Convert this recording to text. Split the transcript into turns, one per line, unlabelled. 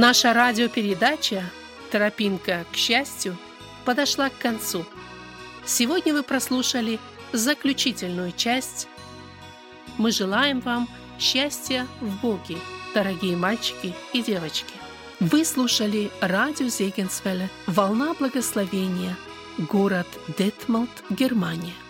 Наша радиопередача «Тропинка к счастью» подошла к концу. Сегодня вы прослушали заключительную часть. Мы желаем вам счастья в Боге, дорогие мальчики и девочки. Вы слушали радио Зегенсвелле «Волна благословения», город Детмолд, Германия.